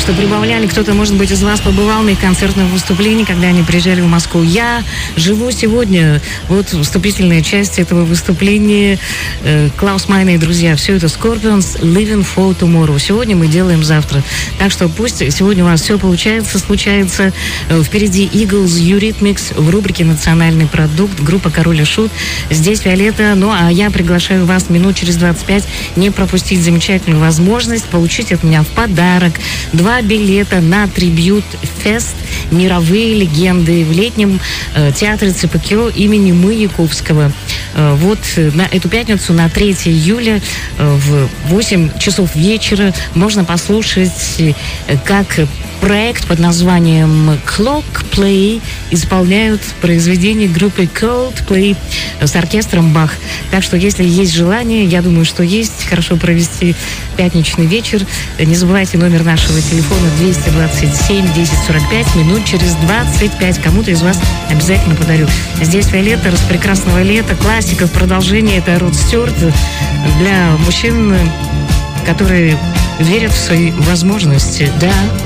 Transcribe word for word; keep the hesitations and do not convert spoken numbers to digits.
что прибавляли. Кто-то, может быть, из вас побывал на их концертном выступлении, когда они приезжали в Москву. Я живу сегодня. Вот вступительная часть этого выступления. Клаус Майне и друзья. Все это Scorpions, Living for Tomorrow. Сегодня мы делаем завтра. Так что пусть сегодня у вас все получается, случается. Впереди Eagles, Eurythmics в рубрике «Национальный продукт», группа «Король и Шут». Здесь Виолетта. Ну, а я приглашаю вас минут через двадцать пять не пропустить замечательную возможность получить от меня в подарок два билета на Трибьют Фест «Мировые легенды» в летнем э, театре ЦПКО имени Маяковского. Э, вот на эту пятницу, на третьего июля э, в восемь часов вечера можно послушать, э, как проект под названием Clock Play исполняют произведения группы Coldplay с оркестром Бах. Так что, если есть желание, я думаю, что есть, хорошо провести пятничный вечер. Не забывайте номер нашего телефона двести двадцать семь десять сорок пять. Минут через двадцать пять кому-то из вас обязательно подарю. Здесь Виолетта, распрекрасного лета, классика в продолжении. Это Род Стюарт для мужчин, которые верят в свои возможности. Да.